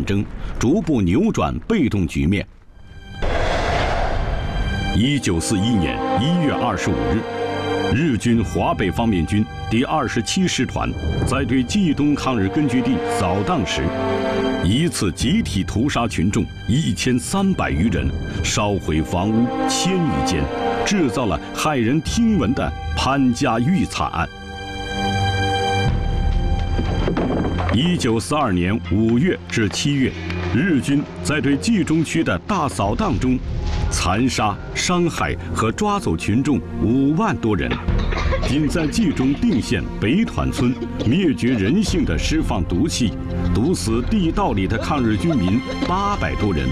争，逐步扭转被动局面。1941年1月25日，日军华北方面军第27师团在对冀东抗日根据地扫荡时，一次集体屠杀群众1300余人，烧毁房屋1000余间，制造了骇人听闻的潘家峪惨案。1942年5月至7月，日军在对冀中区的大扫荡中，残杀、伤害和抓走群众5万多人。仅在冀中定县北团村，灭绝人性的释放毒气，毒死地道里的抗日军民800多人。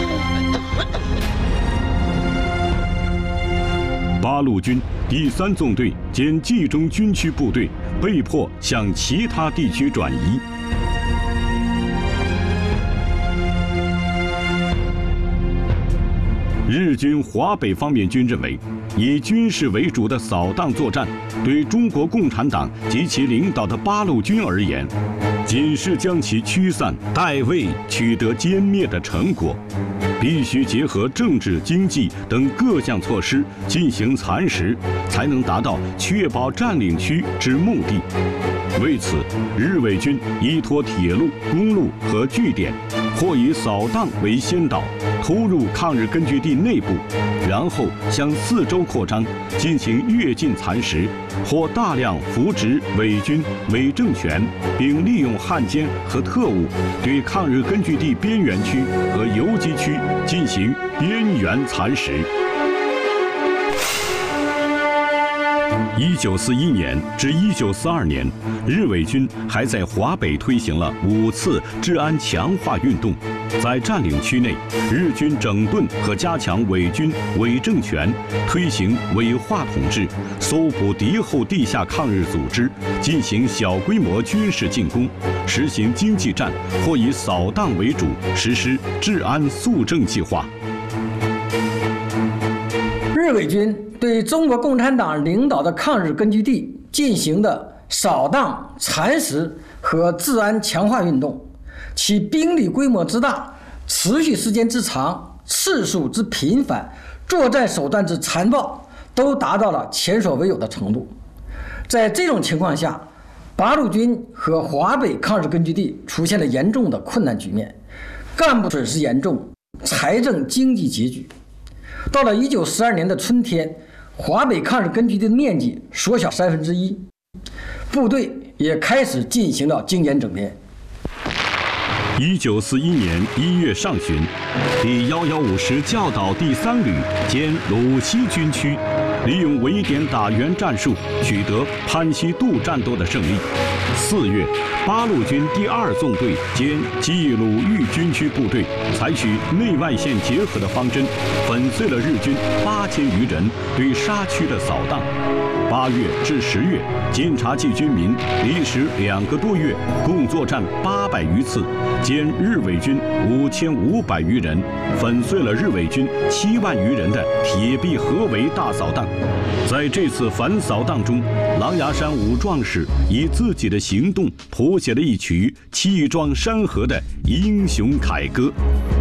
八路军第3纵队兼冀中军区部队被迫向其他地区转移。日军华北方面军认为，以军事为主的扫荡作战，对中国共产党及其领导的八路军而言，仅是将其驱散，待未取得歼灭的成果，必须结合政治、经济等各项措施进行蚕食，才能达到确保占领区之目的。为此，日伪军依托铁路、公路和据点，或以扫荡为先导，突入抗日根据地内部，然后向四周扩张，进行越境蚕食，或大量扶植伪军、伪政权，并利用汉奸和特务对抗日根据地边缘区和游击区进行边缘蚕食。1941年至1942年，日伪军还在华北推行了5次治安强化运动。在占领区内，日军整顿和加强伪军、伪政权，推行伪化统治，搜捕敌后地下抗日组织，进行小规模军事进攻，实行经济战，或以扫荡为主，实施治安肃正计划。 日伪军对中国共产党领导的抗日根据地进行的扫荡、蚕食和治安强化运动，其兵力规模之大、持续时间之长、次数之频繁、作战手段之残暴，都达到了前所未有的程度。在这种情况下，八路军和华北抗日根据地出现了严重的困难局面，干部损失严重，财政经济拮据。到了1942年的春天，华北抗日根据地的面积缩小1/3，部队也开始进行了精简整编。 1941年1月上旬，第115师教导第3旅兼鲁西军区，利用围点打援战术，取得潘西渡战斗的胜利。4月，八路军第2纵队兼冀鲁豫军区部队采取内外线结合的方针，粉碎了日军8000余人对沙区的扫荡。8月至10月，晋察冀军民历时2个多月，共作战800余次，歼日伪军5500余人，粉碎了日伪军7万余人的铁壁合围大扫荡。在这次反扫荡中，狼牙山5壮士以自己的行动谱写了一曲气壮山河的英雄凯歌。